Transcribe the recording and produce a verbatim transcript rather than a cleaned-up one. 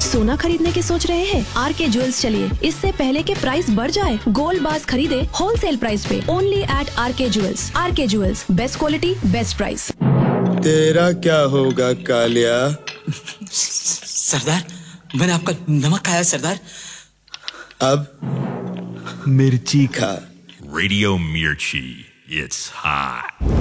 सोना खरीदने की सोच रहे हैं? आर के ज्वेल्स चलिए, इससे पहले के प्राइस बढ़ जाए। गोल्ड बार्स खरीदे होलसेल प्राइस पे, ओनली एट आर के ज्वेल्स। आर के jewels, best quality best price. तेरा क्या होगा कालिया? सरदार, मैंने आपका नमक खाया सरदार। अब मिर्ची खा। Radio Mirchi, it's hot.